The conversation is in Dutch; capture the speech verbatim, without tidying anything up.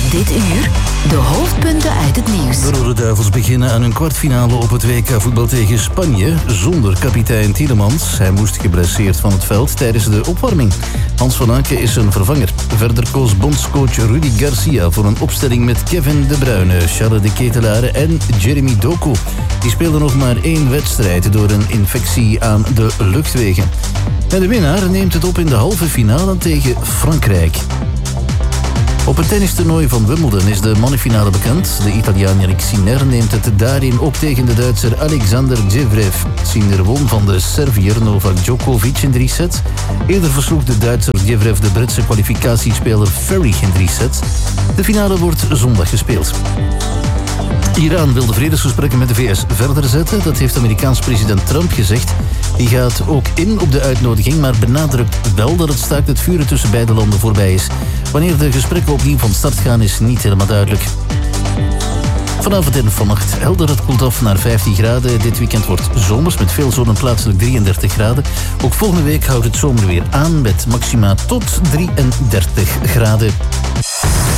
Dit uur de hoofdpunten uit het nieuws. De Rode Duivels beginnen aan hun kwartfinale op het W K voetbal tegen Spanje zonder kapitein Tielemans. Hij moest geblesseerd van het veld tijdens de opwarming. Hans van Aken is zijn vervanger. Verder koos bondscoach Rudy Garcia voor een opstelling met Kevin De Bruyne, Charles de Ketelaere en Jeremy Doku. Die speelden nog maar één wedstrijd door een infectie aan de luchtwegen. En de winnaar neemt het op in de halve finale tegen Frankrijk. Op het tennistoernooi van Wimbledon is de mannenfinale bekend. De Italiaan Yannick Sinner neemt het daarin op tegen de Duitser Alexander Zverev. Sinner won van de Serviër Novak Djokovic in drie sets. Eerder versloeg de Duitser Zverev de Britse kwalificatiespeler Ferry in drie sets. De finale wordt zondag gespeeld. Iran wil de vredesgesprekken met de V S verder zetten. Dat heeft Amerikaans president Trump gezegd. Die gaat ook in op de uitnodiging, maar benadrukt wel dat het staakt het vuren tussen beide landen voorbij is. Wanneer de gesprekken opnieuw van start gaan is niet helemaal duidelijk. Vanavond en vannacht helder, het koelt af naar vijftien graden. Dit weekend wordt zomers met veel zon en plaatselijk drieëndertig graden. Ook volgende week houdt het zomer weer aan met maxima tot drieëndertig graden.